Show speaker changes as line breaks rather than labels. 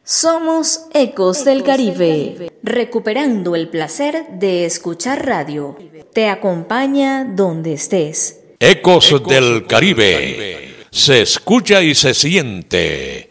Somos Ecos del Caribe, recuperando el placer de escuchar radio. Te acompaña donde estés.
Ecos del Caribe. Se escucha y se siente.